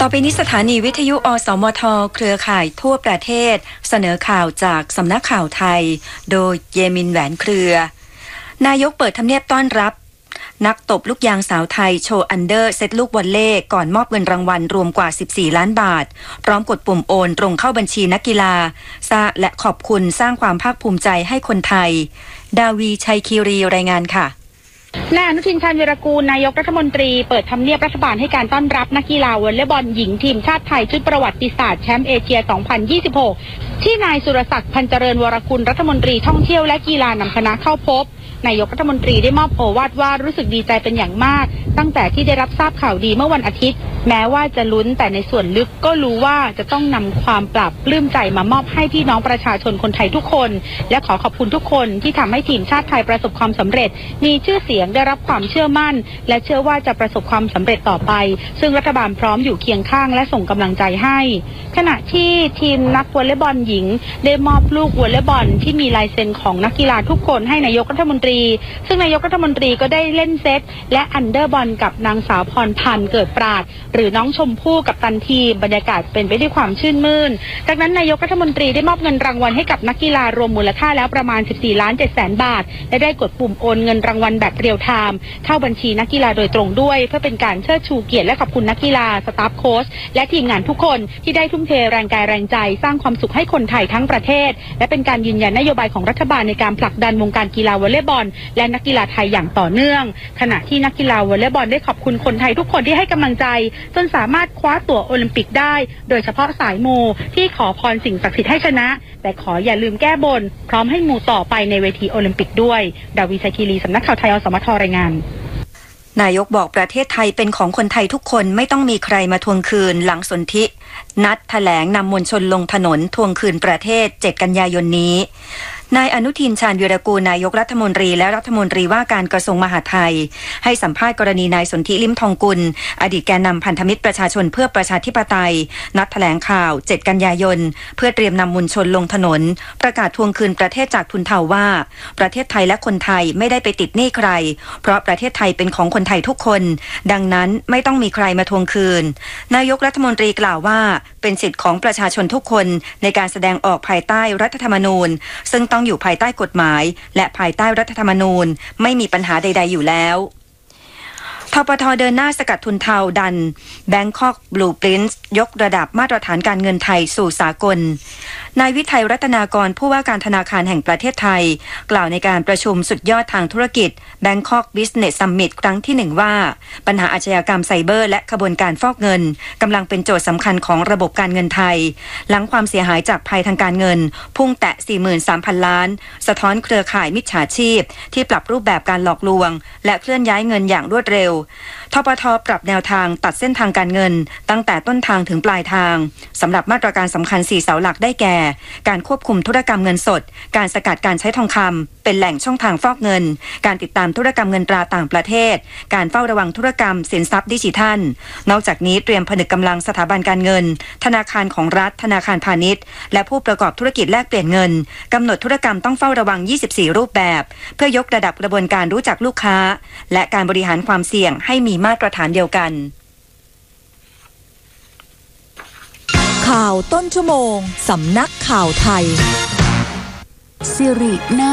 ต่อไปนี้สถานีวิทยุอสมทเครือข่ายทั่วประเทศเสนอข่าวจากสำนักข่าวไทยโดยเยมินแหวนเครือนายกเปิดทำเนียบต้อนรับนักตบลูกยางสาวไทยโชว์อันเดอร์เซตลูกวอลเล่ก่อนมอบเงินรางวัลรวมกว่า14ล้านบาทพร้อมกดปุ่มโอนตรงเข้าบัญชีนักกีฬาและขอบคุณสร้างความภาคภูมิใจให้คนไทยดาวีชัยคีรีรายงานค่ะนายอนุทิน ชาญวีรกูลนายกรัฐมนตรีเปิดทำเนียบรัฐบาลให้การต้อนรับนักกีฬาวอลเลย์บอลหญิงทีมชาติไทยชุดประวัติศาสตร์แชมป์เอเชีย 2026 ที่นายสุรศักดิ์ พันเจริญวรกุลรัฐมนตรีท่องเที่ยวและกีฬานำคณะเข้าพบนายกรัฐมนตรีได้มอบโอวาทว่ารู้สึกดีใจเป็นอย่างมากตั้งแต่ที่ได้รับทราบข่าวดีเมื่อวันอาทิตย์แม้ว่าจะลุ้นแต่ในส่วนลึกก็รู้ว่าจะต้องนำความปรับปลื้มใจมามอบให้พี่น้องประชาชนคนไทยทุกคนและขอขอบคุณทุกคนที่ทำให้ทีมชาติไทยประสบความสำเร็จมีชื่อเสียงได้รับความเชื่อมั่นและเชื่อว่าจะประสบความสำเร็จต่อไปซึ่งรัฐบาลพร้อมอยู่เคียงข้างและส่งกำลังใจให้ขณะที่ทีมนักวอลเลย์บอลหญิงได้มอบลูกวอลเลย์บอลที่มีลายเซ็นของนักกีฬาทุกคนให้นายกรัฐมนตรีซึ่งนายกรัฐมนตรีก็ได้เล่นเซตและอันเดอร์บอลกับนางสาวพรพันธ์เกิดปราดหรือน้องชมพู่กับตันทีบรรยากาศเป็นไปด้วยความชื่นมื่นจากนั้นนายกรัฐมนตรีได้มอบเงินรางวัลให้กับนักกีฬารวมมูลค่าแล้วประมาณ14.7 ล้านบาทและได้กดปุ่มโอนเงินรางวัลแบบเรียลไทม์เข้าบัญชีนักกีฬาโดยตรงด้วยเพื่อเป็นการเชิดชูเกียรติและขอบคุณนักกีฬาสตาฟโค้ชและทีมงานทุกคนที่ได้ทุ่มเทแรงกายแรงใจสร้างความสุขให้คนไทยทั้งประเทศและเป็นการยืนยันนโยบายของรัฐบาลในการผลักดันวงการกีฬาวอลเลย์บอลและนักกีฬาไทยอย่างต่อเนื่องขณะที่นักกีฬาวอลเลย์บอลได้ขอบคุณคนไทยทุกคนที่ให้กำลังใจจนสามารถคว้าตั๋วโอลิมปิกได้โดยเฉพาะสายมูที่ขอพรสิ่งศักดิ์สิทธิ์ให้ชนะแต่ขออย่าลืมแก้บนพร้อมให้มูต่อไปในเวทีโอลิมปิกด้วยดาวีชัยคีรีสำนักข่าวไทยอสมทรายงานนายกบอกประเทศไทยเป็นของคนไทยทุกคนไม่ต้องมีใครมาทวงคืนหลังสนธินัดแถลงนำมวลชนลงถนนทวงคืนประเทศ7 กันยายนนี้นายอนุทิน ชาญวีรกูลนายกรัฐมนตรีและรัฐมนตรีว่าการกระทรวงมหาดไทยให้สัมภาษณ์กรณีนายสนธิลิ้มทองกุลอดีตแกนนำพันธมิตรประชาชนเพื่อประชาธิปไตยนัดแถลงข่าว7 กันยายนเพื่อเตรียมนำมวลชนลงถนนประกาศทวงคืนประเทศจากทุนเทาว่าประเทศไทยและคนไทยไม่ได้ไปติดหนี้ใครเพราะประเทศไทยเป็นของคนไทยทุกคนดังนั้นไม่ต้องมีใครมาทวงคืนนายกรัฐมนตรีกล่าวว่าเป็นสิทธิ์ของประชาชนทุกคนในการแสดงออกภายใต้รัฐธรรมนูญซึ่งต้องอยู่ภายใต้กฎหมายและภายใต้รัฐธรรมนูญไม่มีปัญหาใดๆอยู่แล้วทปท.เดินหน้าสกัดทุนเทาดัน Bangkok Blueprint ยกระดับมาตรฐานการเงินไทยสู่สากลนายวิทัยรัตนากรผู้ว่าการธนาคารแห่งประเทศไทยกล่าวในการประชุมสุดยอดทางธุรกิจ Bangkok Business Summit ครั้งที่1ว่าปัญหาอาชญากรรมไซเบอร์และขบวนการฟอกเงินกำลังเป็นโจทย์สำคัญของระบบการเงินไทยหลังความเสียหายจากภัยทางการเงินพุ่งแตะ 43,000 ล้านสะท้อนเครือข่ายมิจฉาชีพที่ปรับรูปแบบการหลอกลวงและเคลื่อนย้ายเงินอย่างรวดเร็วทปท.ปรับแนวทางตัดเส้นทางการเงินตั้งแต่ต้นทางถึงปลายทางสำหรับมาตรการสำคัญ4เสาหลักได้แก่การควบคุมธุรกรรมเงินสดการสกัดการใช้ทองคำเป็นแหล่งช่องทางฟอกเงินการติดตามธุรกรรมเงินตราต่างประเทศการเฝ้าระวังธุรกรรมสินทรัพย์ดิจิทัลนอกจากนี้เตรียมผนึกกำลังสถาบันการเงินธนาคารของรัฐธนาคารพาณิชย์และผู้ประกอบธุรกิจแลกเปลี่ยนเงินกำหนดธุรกรรมต้องเฝ้าระวัง24รูปแบบเพื่อยกระดับกระบวนการรู้จักลูกค้าและการบริหารความเสี่ยงให้มีมาตรฐานเดียวกันข่าวต้นชั่วโมงสำนักข่าวไทยสิรินา